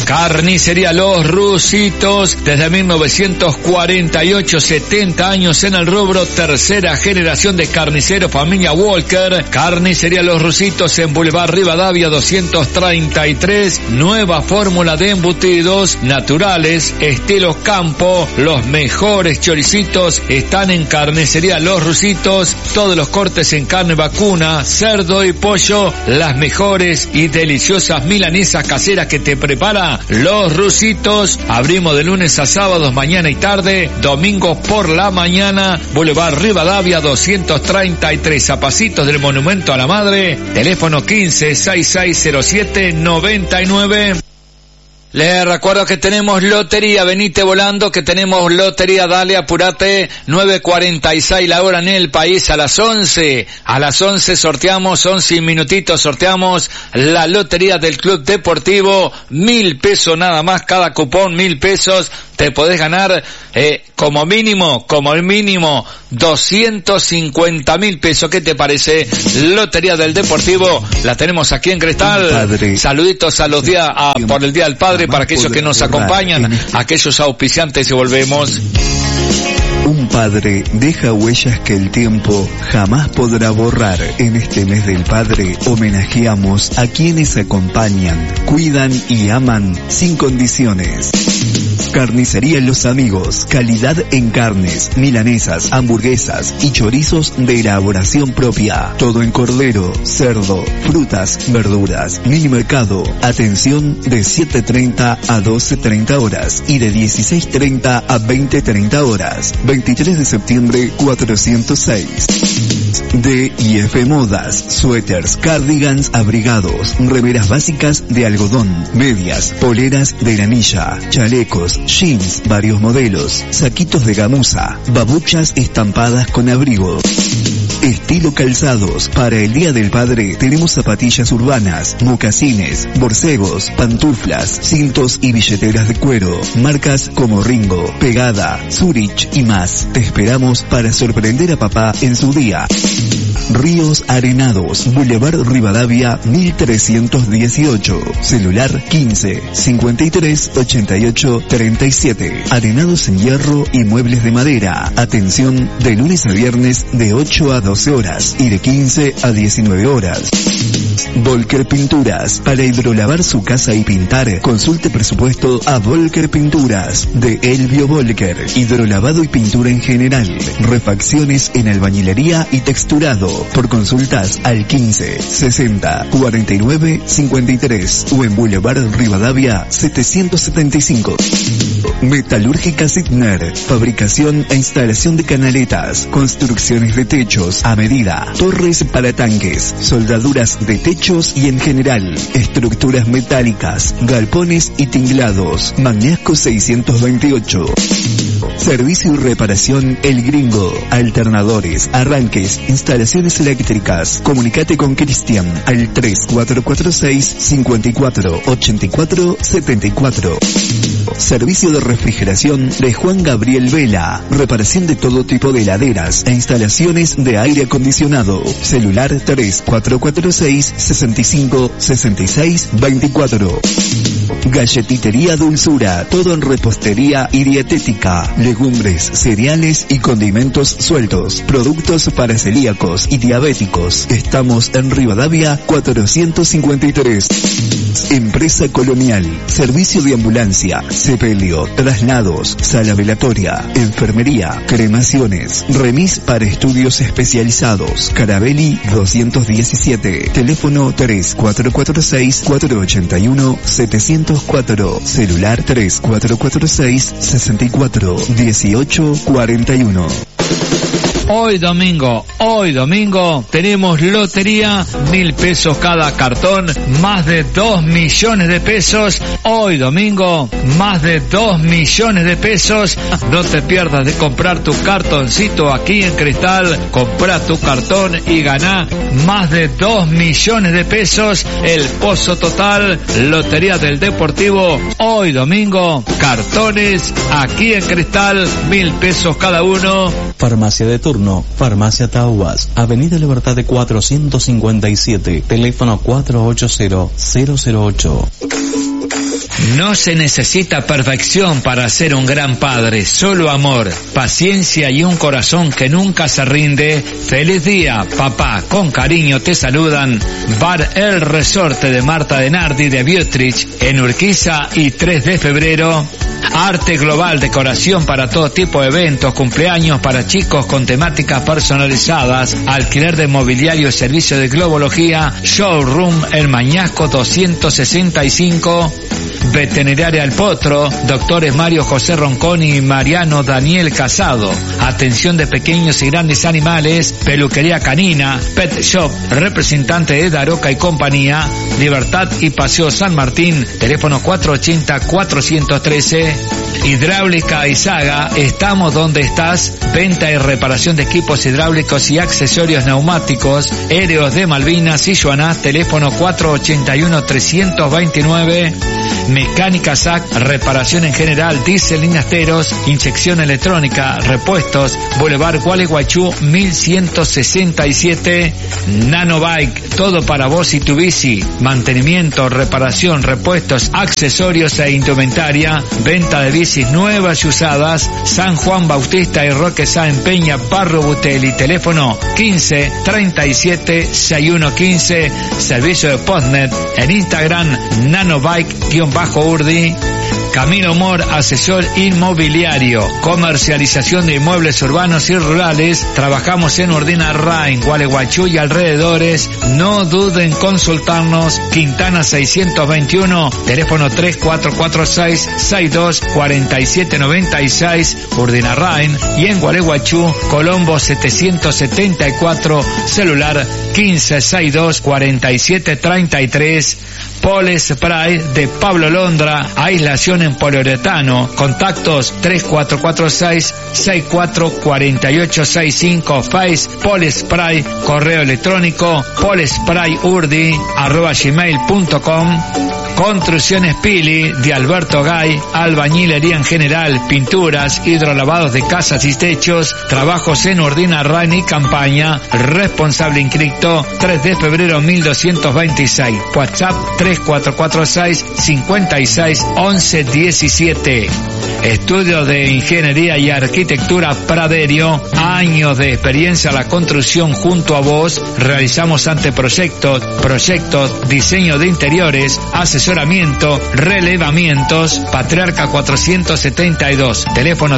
Carnicería Los Rusitos, desde 1948, 70 años en el rubro, tercera generación de carniceros, familia Walker. Carnicería Los Rusitos en Boulevard Rivadavia 233, nueva fórmula de embutidos naturales, estilo campo. Los mejores choricitos están en Carnicería Los Rusitos, todos los cortes en carne vacuna, cerdo y pollo, las mejores y deliciosas milanesas caseras que te prepara Los Rusitos. Abrimos de lunes a sábados, mañana y tarde, domingo por la mañana. Boulevard Rivadavia 233, a pasitos del Monumento a la Madre. Teléfono 15660799. Les recuerdo que tenemos lotería, venite volando, que tenemos lotería, dale, apurate, 9:46 la hora en el país, a las 11 sorteamos, 11 minutitos sorteamos la lotería del Club Deportivo, 1.000 pesos nada más, cada cupón 1.000 pesos, te podés ganar como mínimo 250.000 pesos. ¿Qué te parece? Lotería del Deportivo, la tenemos aquí en Cristal. Saluditos a los días, por el Día del Padre, para aquellos que nos acompañan, aquellos auspiciantes, y volvemos. Un padre deja huellas que el tiempo jamás podrá borrar. En este mes del padre homenajeamos a quienes acompañan, cuidan y aman sin condiciones. Carnicería Los Amigos, calidad en carnes, milanesas, hamburguesas y chorizos de elaboración propia. Todo en cordero, cerdo, frutas, verduras. Mini mercado, atención de 7:30 a 12:30 horas y de 16:30 a 20:30 horas. 23 de septiembre 406. D&F Modas, suéteres, cardigans, abrigados, remeras básicas de algodón, medias, poleras de granilla, chalecos, jeans, varios modelos, saquitos de gamuza, babuchas estampadas con abrigo. Estilo calzados. Para el Día del Padre tenemos zapatillas urbanas, mocasines, borcegos, pantuflas, cintos y billeteras de cuero. Marcas como Ringo, Pegada, Zurich y más. Te esperamos para sorprender a papá en su día. Ríos Arenados, Boulevard Rivadavia 1318. Celular 15 53 88 37. Arenados en hierro y muebles de madera. Atención de lunes a viernes de 8 a 12 horas y de 15 a 19 horas. Volker Pinturas, para hidrolavar su casa y pintar, consulte presupuesto a Volker Pinturas de Elvio Volker. Hidrolavado y pintura en general, refacciones en albañilería y texturado. Por consultas al 15 60 49 53 o en Boulevard Rivadavia 775. Metalúrgica Signer, fabricación e instalación de canaletas, construcciones de techos a medida, torres para tanques, soldaduras de techos y en general, estructuras metálicas, galpones y tinglados. Mañasco 628. Servicio y reparación El Gringo, alternadores, arranques, instalaciones eléctricas. Comunicate con Cristian al 3446 54 84 74. Servicio de refrigeración de Juan Gabriel Vela, reparación de todo tipo de heladeras e instalaciones de aire acondicionado. Celular 3446 65 66 24. Galletitería Dulzura, todo en repostería y dietética, legumbres, cereales y condimentos sueltos, productos para celíacos y diabéticos. Estamos en Rivadavia 453. Empresa Colonial, servicio de ambulancia, sepelio, traslados, sala velatoria, enfermería, cremaciones, remis para estudios especializados. Carabelli 217, teléfono 3446 481 704, celular 3446 64 18 41. Hoy domingo, tenemos lotería, 1.000 pesos cada cartón, más de 2 millones de pesos. Hoy domingo, más de 2 millones de pesos. No te pierdas de comprar tu cartoncito aquí en Cristal. Compra tu cartón y ganá más de 2 millones de pesos. El pozo total, Lotería del Deportivo. Hoy domingo, cartones aquí en Cristal, 1.000 pesos cada uno. Farmacia de turno, Farmacia Tauas, Avenida Libertad de 457, teléfono 480-008. No se necesita perfección para ser un gran padre, solo amor, paciencia y un corazón que nunca se rinde. Feliz día, papá. Con cariño te saludan Bar El Resorte de Marta Denardi de Biotrich en Urquiza y 3 de febrero. Arte global, decoración para todo tipo de eventos, cumpleaños para chicos con temáticas personalizadas, alquiler de mobiliario y servicio de globología, showroom El Mañasco 265, Veterinaria El Potro, doctores Mario José Ronconi y Mariano Daniel Casado, atención de pequeños y grandes animales, peluquería canina, pet shop, representante de Daroca y compañía, Libertad y Paseo San Martín, teléfono 480-413, Hidráulica Izaga, estamos donde estás, venta y reparación de equipos hidráulicos y accesorios neumáticos, Héroes de Malvinas y Joanás, teléfono 481-329, Mecánica SAC, reparación en general, diésel y nasteros, inyección electrónica, repuestos, Boulevard Gualeguaychú 1167, Nanobike, todo para vos y tu bici, mantenimiento, reparación, repuestos, accesorios e indumentaria, venta de bicis nuevas y usadas, San Juan Bautista y Roque Sáenz Peña, Barro Butelli, teléfono 15 37 6115, servicio de Postnet, en Instagram Nanobike_Urdi. Camino Mor, asesor inmobiliario, comercialización de inmuebles urbanos y rurales. Trabajamos en Urdinarrain, Gualeguaychú y alrededores. No duden en consultarnos. Quintana 621, teléfono 3446-624796, Urdinarrain. Y en Gualeguaychú, Colombo 774, celular 1562-4733. Pole Spray de Pablo Londra, aislación en poliuretano, contactos 3446-644865, Face Pole Spray, correo electrónico polesprayurdi@gmail.com. Construcciones Pili de Alberto Gay, albañilería en general, pinturas, hidrolavados de casas y techos, trabajos en Urdinarrain y Campaña, responsable inscripto 3 de febrero 1226, WhatsApp 3446-561117. Estudio de Ingeniería y Arquitectura Praderio, años de experiencia en la construcción junto a vos. Realizamos anteproyectos, proyectos, diseño de interiores, asesoramiento, relevamientos. Patriarca 472, teléfono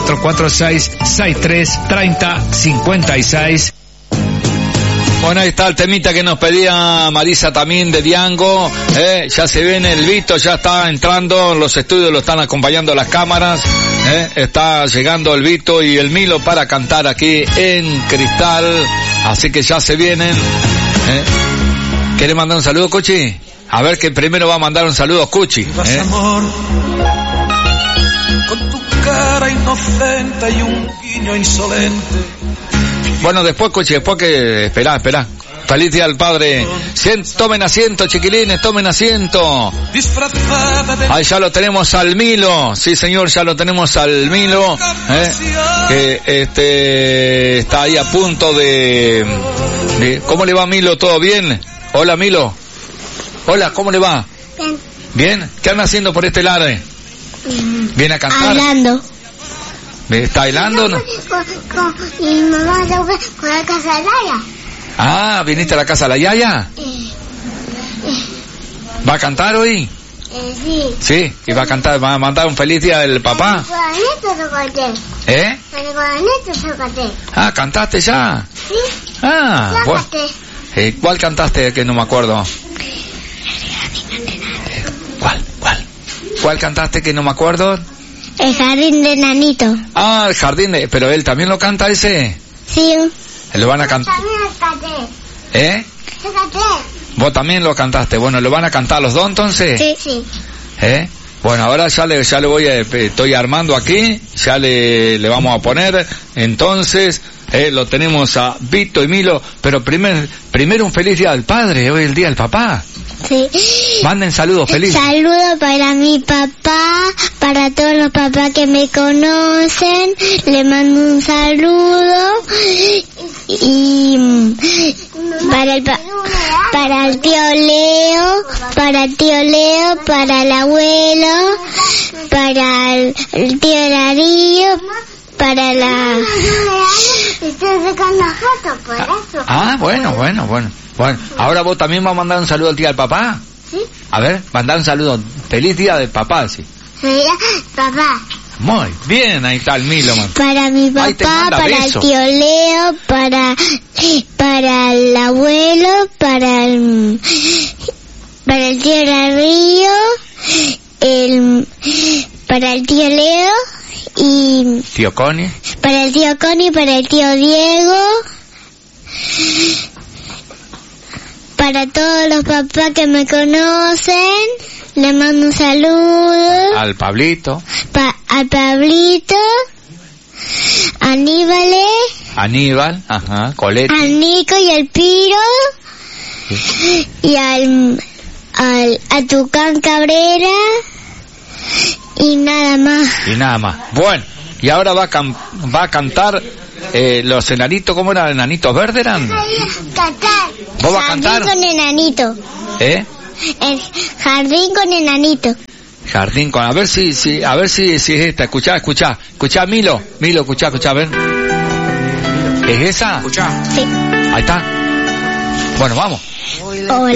3446-633056. Bueno, ahí está el temita que nos pedía Marisa también de Diango. Ya se viene el Vito, ya está entrando, los estudios lo están acompañando las cámaras. Está llegando el Vito y el Milo para cantar aquí en Cristal. Así que ya se vienen. ¿Quiere mandar un saludo, Cuchi? A ver, que primero va a mandar un saludo, Cuchi. Amor, con tu cara inocente y un guiño insolente. Bueno, después, Cuchi, después que... Esperá. Feliz día al padre. Tomen asiento, chiquilines, tomen asiento. Ahí ya lo tenemos al Milo. Sí, señor, ya lo tenemos al Milo. Que está ahí a punto de... ¿Cómo le va, Milo? ¿Todo bien? Hola, Milo. Hola, ¿cómo le va? Bien. ¿Bien? ¿Qué anda haciendo por este lado? ¿Viene a cantar? Hablando. ¿Está bailando? ¿No? Con mi mamá con la casa de Laya. Ah, ¿viniste a la casa de la Yaya? ¿Va a cantar hoy? Sí. Sí, y va a cantar, va a mandar un feliz día del papá. Ah, ¿cantaste ya? Sí. Ah, bueno. ¿Cuál cantaste que no me acuerdo? ¿Cuál cantaste que no me acuerdo? El jardín de Nanito. Ah, el jardín de... ¿Pero él también lo canta ese? Sí. ¿Lo van a cantar? También lo canté. Lo canté. ¿Vos también lo cantaste? Bueno, ¿lo van a cantar los dos entonces? Sí. Bueno, ahora ya le voy a... Estoy armando aquí, ya le vamos a poner. Entonces, lo tenemos a Vito y Milo. Pero primero un feliz día al padre, hoy es el día del papá. Sí. Manden saludos, feliz. Saludo para mi papá, para todos los papás que me conocen, le mando un saludo y para el tío Leo, para el abuelo, para el tío Darío, para la... Estoy sacando fotos por eso. Bueno. Ahora vos también vas a mandar un saludo al día del papá. ¿Sí? A ver, mandar un saludo. Feliz día del papá, sí. Papá. Muy bien, ahí está el Milo, man. Para mi papá, para besos. el tío Leo, para el abuelo, para el tío Darío, para el tío Leo y Tío Connie. para el tío Connie, para el tío Diego, para todos los papás que me conocen, le mando un saludo. Al Pablito. Al Pablito, Aníbal, Coletti. al Nico y al Piro, y a Tucán Cabrera, y nada más. Bueno, y ahora va a cantar los enanitos, ¿cómo eran? ¿Enanitos verdes eran? ¿Vos vas a cantar? Jardín con enanito. El jardín con enanito. Jardín con, a ver si es esta. Escuchá, Milo, escuchá, a ver. ¿Es esa? Escuchá. Sí. Ahí está. Bueno, vamos. Hola.